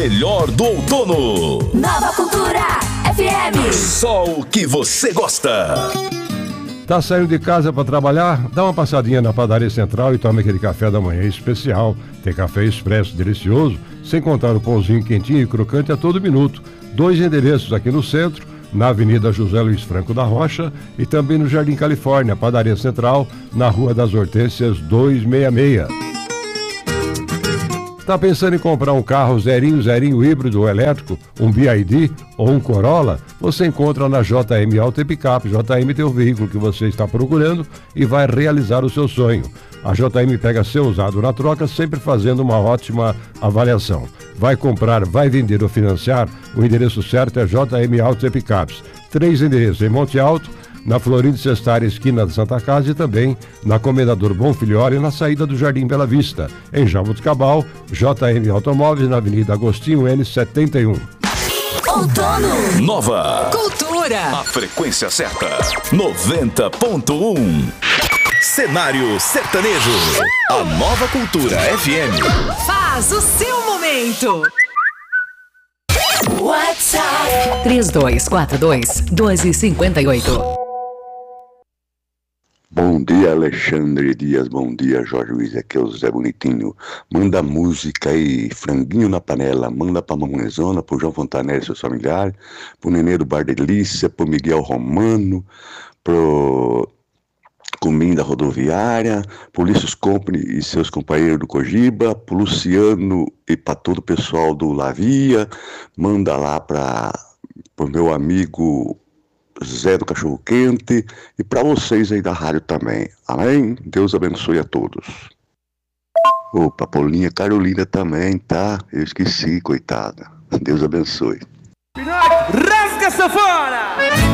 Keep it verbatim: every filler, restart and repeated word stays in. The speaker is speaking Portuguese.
melhor do outono. Nova Cultura F M. Só o que você gosta. Tá saindo de casa para trabalhar? Dá uma passadinha na Padaria Central e tome aquele café da manhã especial. Tem café expresso delicioso, sem contar o pãozinho quentinho e crocante a todo minuto. Dois endereços aqui no centro, na Avenida José Luiz Franco da Rocha e também no Jardim Califórnia, Padaria Central, na Rua das Hortênsias duzentos e sessenta e seis. Tá pensando em comprar um carro zerinho, zerinho híbrido ou elétrico, um B Y D ou um Corolla? Você encontra na J M Auto e Picap. J M tem o veículo que você está procurando e vai realizar o seu sonho. A J M pega seu usado na troca, sempre fazendo uma ótima avaliação. Vai comprar, vai vender ou financiar? O endereço certo é J M Auto e Picaps. Três endereços em Monte Alto, na Florindo Sestari, esquina da Santa Casa, e também na Comendador Bonfilhori, na saída do Jardim Bela Vista. Em Jaboticabal, J M Automóveis, na Avenida Agostinho N setenta e um. Outono. Nova Cultura. A frequência certa. noventa ponto um. Cenário sertanejo. A Nova Cultura F M. Faz o seu momento. WhatsApp três dois quatro dois, dois cinco oito. Bom dia, Alexandre Dias, bom dia, Jorge Luiz, aqui é o Zé Bonitinho. Manda música aí, franguinho na panela, manda pra Mamãezona, pro João Fontanelli e seus familiares, pro Nenê do Bar Delícia, pro Miguel Romano, pro Cominho da Rodoviária, pro Lícius Company e seus companheiros do Cogiba, pro Luciano e pra todo o pessoal do Lavia, manda lá pra, pro meu amigo Zé do Cachorro Quente e para vocês aí da rádio também. Amém? Deus abençoe a todos. Opa, Paulinha Carolina também, tá? Eu esqueci, coitada. Deus abençoe. Rasga essa fora!